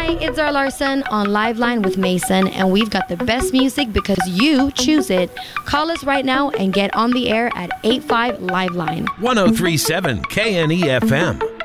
Hi, it's Zara Larson on Liveline with Mason, and we've got the best music because you choose it. Call us right now and get on the air at 85 Liveline. 1037 KNEFM.